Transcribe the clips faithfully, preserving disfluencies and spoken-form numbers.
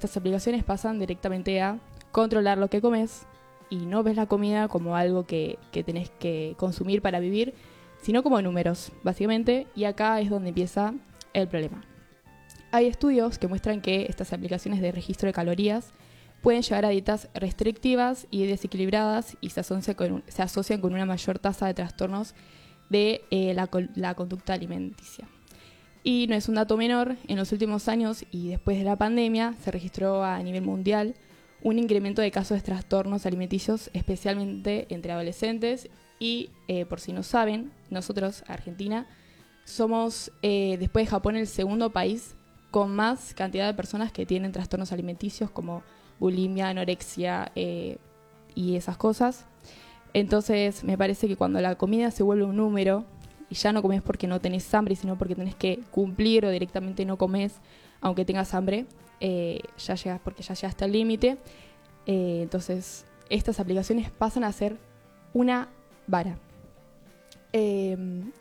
estas aplicaciones pasan directamente a controlar lo que comes y no ves la comida como algo que, que tenés que consumir para vivir, sino como números, básicamente, y acá es donde empieza el problema. Hay estudios que muestran que estas aplicaciones de registro de calorías pueden llevar a dietas restrictivas y desequilibradas y se asocian con, se asocian con una mayor tasa de trastornos de eh, la, la conducta alimenticia. Y no es un dato menor, en los últimos años y después de la pandemia se registró a nivel mundial un incremento de casos de trastornos alimenticios, especialmente entre adolescentes. Y eh, por si no saben, nosotros, Argentina, somos, eh, después de Japón, el segundo país con más cantidad de personas que tienen trastornos alimenticios como bulimia, anorexia eh, y esas cosas. Entonces me parece que cuando la comida se vuelve un número y ya no comes porque no tenés hambre, sino porque tenés que cumplir o directamente no comes aunque tengas hambre, eh, ya llegas porque ya llegaste al límite. Eh, entonces estas aplicaciones pasan a ser una vara. Eh,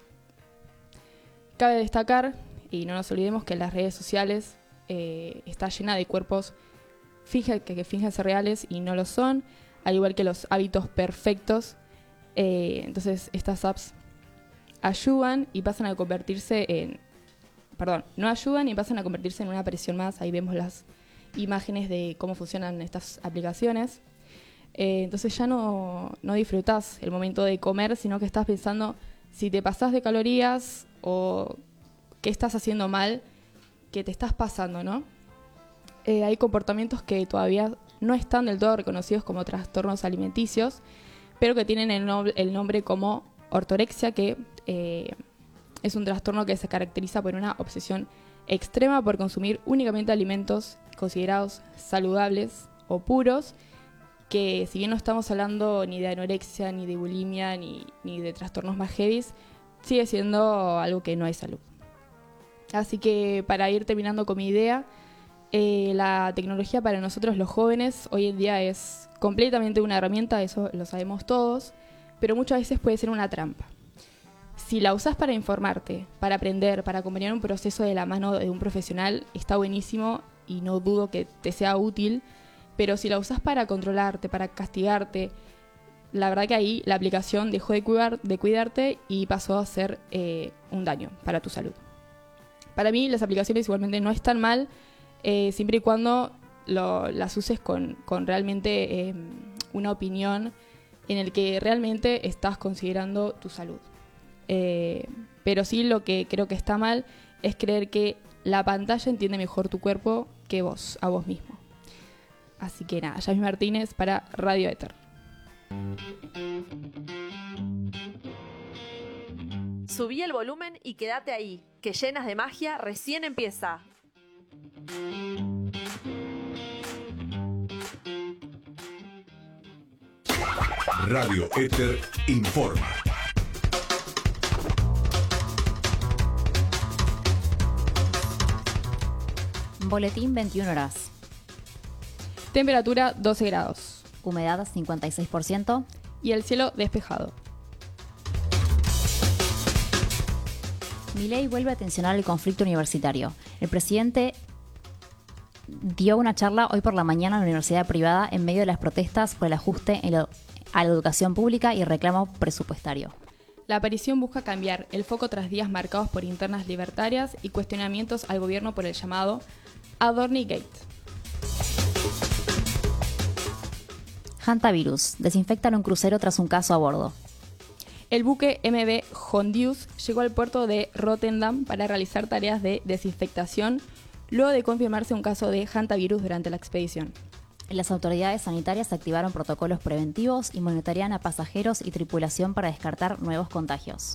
cabe destacar, y no nos olvidemos, que las redes sociales eh, está llena de cuerpos finge, que, que fingen ser reales y no lo son, al igual que los hábitos perfectos. Eh, entonces estas apps ayudan y pasan a convertirse en... Perdón, no ayudan y pasan a convertirse en una presión más. Ahí vemos las imágenes de cómo funcionan estas aplicaciones. Eh, entonces ya no, no disfrutás el momento de comer, sino que estás pensando si te pasás de calorías o qué estás haciendo mal, qué te estás pasando, ¿no? Eh, hay comportamientos que todavía no están del todo reconocidos como trastornos alimenticios, pero que tienen el, no- el nombre como ortorexia, que eh, es un trastorno que se caracteriza por una obsesión extrema por consumir únicamente alimentos considerados saludables o puros, que si bien no estamos hablando ni de anorexia, ni de bulimia, ni, ni de trastornos más heavies, sigue siendo algo que no hay salud. Así que para ir terminando con mi idea, eh, la tecnología para nosotros los jóvenes hoy en día es completamente una herramienta, eso lo sabemos todos, pero muchas veces puede ser una trampa. Si la usás para informarte, para aprender, para acompañar un proceso de la mano de un profesional, está buenísimo y no dudo que te sea útil, pero si la usás para controlarte, para castigarte, la verdad que ahí la aplicación dejó de, cuidar, de cuidarte y pasó a ser eh, un daño para tu salud. Para mí las aplicaciones igualmente no están mal, eh, siempre y cuando lo, las uses con, con realmente eh, una opinión en el que realmente estás considerando tu salud. Eh, pero sí lo que creo que está mal es creer que la pantalla entiende mejor tu cuerpo que vos, a vos mismo. Así que nada, Yasmín Martínez para Radio Éter. Subí el volumen y quédate ahí, que Llenas de Magia recién empieza. Radio Éter informa. Boletín veintiuna horas. Temperatura doce grados. Humedad cincuenta y seis por ciento. Y el cielo despejado. Milei vuelve a tensionar el conflicto universitario. El presidente dio una charla hoy por la mañana en la universidad privada en medio de las protestas por el ajuste en lo, a la educación pública y reclamo presupuestario. La aparición busca cambiar el foco tras días marcados por internas libertarias y cuestionamientos al gobierno por el llamado Adornigate. Hantavirus. Desinfectan un crucero tras un caso a bordo. El buque M V Hondius llegó al puerto de Rotterdam para realizar tareas de desinfectación luego de confirmarse un caso de hantavirus durante la expedición. Las autoridades sanitarias activaron protocolos preventivos y monitorean a pasajeros y tripulación para descartar nuevos contagios.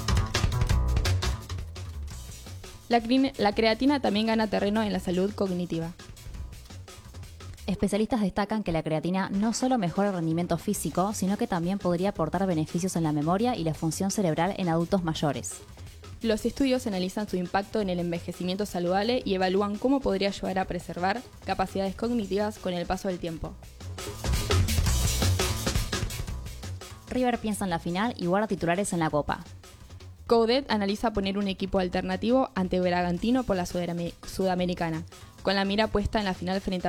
La, crin- la creatina también gana terreno en la salud cognitiva. Especialistas destacan que la creatina no solo mejora el rendimiento físico, sino que también podría aportar beneficios en la memoria y la función cerebral en adultos mayores. Los estudios analizan su impacto en el envejecimiento saludable y evalúan cómo podría ayudar a preservar capacidades cognitivas con el paso del tiempo. River piensa en la final y guarda titulares en la Copa. Coudet analiza poner un equipo alternativo ante Bragantino por la Sudam- Sudamericana, con la mira puesta en la final frente a